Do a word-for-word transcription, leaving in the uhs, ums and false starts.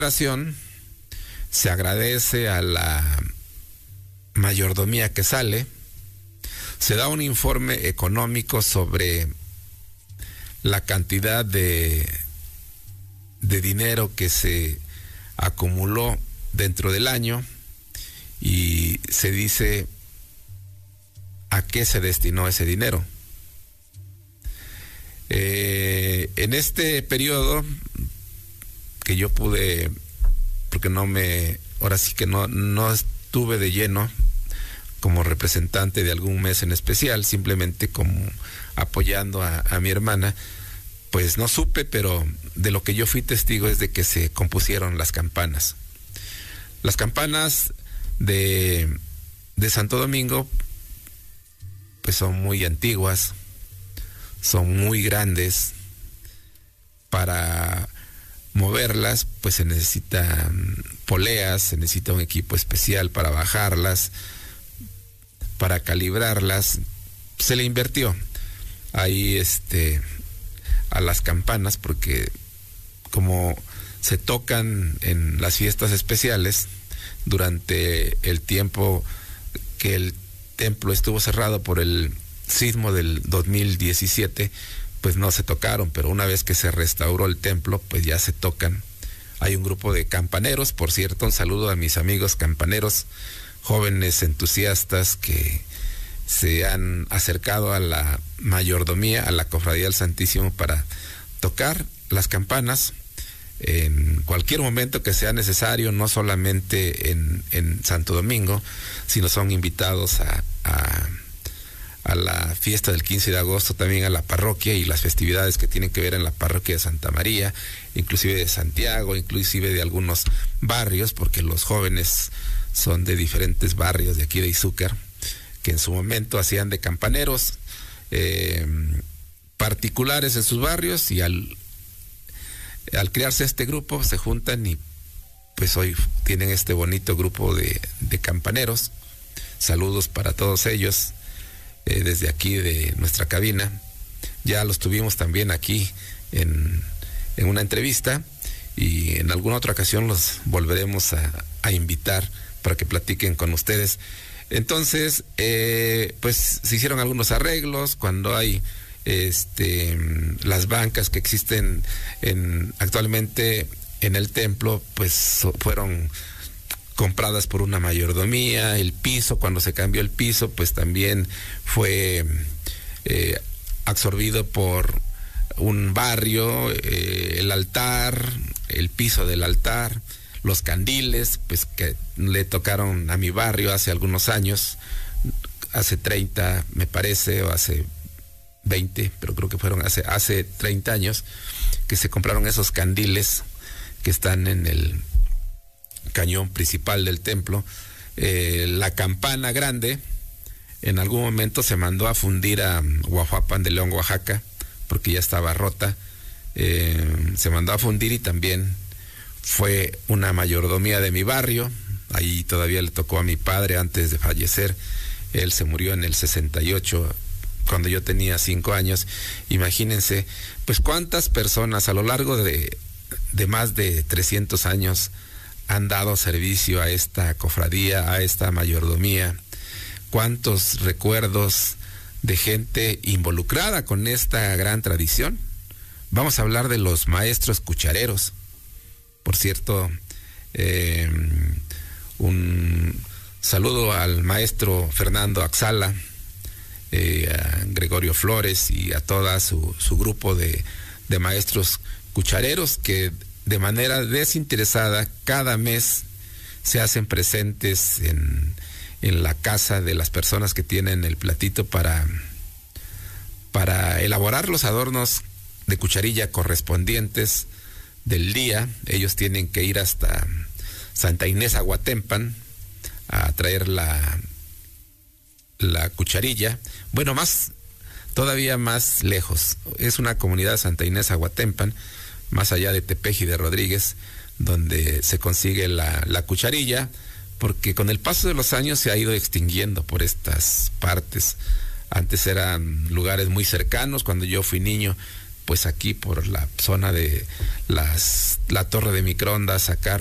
Se agradece a la mayordomía que sale, se da un informe económico sobre la cantidad de, de dinero que se acumuló dentro del año y se dice a qué se destinó ese dinero. Eh, en este periodo que yo pude, porque no me, ahora sí que no, no estuve de lleno como representante de algún mes en especial, simplemente como apoyando a, a mi hermana, pues no supe, pero de lo que yo fui testigo es de que se compusieron las campanas. Las campanas de, de Santo Domingo, pues son muy antiguas, son muy grandes. Para moverlas, pues se necesitan poleas, se necesita un equipo especial para bajarlas, para calibrarlas. Se le invirtió ahí este a las campanas, porque como se tocan en las fiestas especiales durante el tiempo que el templo estuvo cerrado por el sismo del dos mil diecisiete, pues no se tocaron, pero una vez que se restauró el templo, pues ya se tocan. Hay un grupo de campaneros, por cierto, un saludo a mis amigos campaneros, jóvenes entusiastas que se han acercado a la mayordomía, a la Cofradía del Santísimo, para tocar las campanas en cualquier momento que sea necesario, no solamente en, en Santo Domingo, sino son invitados a... a a la fiesta del quince de agosto, también a la parroquia y las festividades que tienen que ver en la parroquia de Santa María, inclusive de Santiago, inclusive de algunos barrios, porque los jóvenes son de diferentes barrios de aquí de Izúcar, que en su momento hacían de campaneros eh, particulares en sus barrios, y al, al crearse este grupo se juntan y pues hoy tienen este bonito grupo de, de campaneros. Saludos para todos ellos. Eh, desde aquí de nuestra cabina, ya los tuvimos también aquí en, en una entrevista, y en alguna otra ocasión los volveremos a, a invitar para que platiquen con ustedes. Entonces, eh, pues se hicieron algunos arreglos cuando hay este las bancas que existen en, actualmente en el templo, pues so, fueron compradas por una mayordomía. El piso, cuando se cambió el piso, pues también fue eh, absorbido por un barrio, eh, el altar, el piso del altar, los candiles, pues que le tocaron a mi barrio hace algunos años, hace treinta me parece, o hace veinte, pero creo que fueron hace, hace treinta años, que se compraron esos candiles que están en el cañón principal del templo. Eh, la campana grande en algún momento se mandó a fundir a Huajuapan de León, Oaxaca, porque ya estaba rota. Eh, se mandó a fundir, y también fue una mayordomía de mi barrio. Ahí todavía le tocó a mi padre antes de fallecer. Él se murió en el sesenta y ocho, cuando yo tenía cinco años. Imagínense, pues cuántas personas a lo largo de, de más de trescientos años han dado servicio a esta cofradía, a esta mayordomía. Cuántos recuerdos de gente involucrada con esta gran tradición. Vamos a hablar de los maestros cuchareros. Por cierto, eh, un saludo al maestro Fernando Axala, eh, a Gregorio Flores y a toda su, su grupo de, de maestros cuchareros que de manera desinteresada cada mes se hacen presentes en, en la casa de las personas que tienen el platito para, para elaborar los adornos de cucharilla correspondientes del día. Ellos tienen que ir hasta Santa Inés Aguatempan a traer la, la cucharilla. Bueno, más, todavía más lejos. Es una comunidad, Santa Inés Aguatempan, más allá de Tepeji de Rodríguez, donde se consigue la, la cucharilla, porque con el paso de los años se ha ido extinguiendo por estas partes. Antes eran lugares muy cercanos. Cuando yo fui niño, pues aquí por la zona de las la torre de microondas, sacar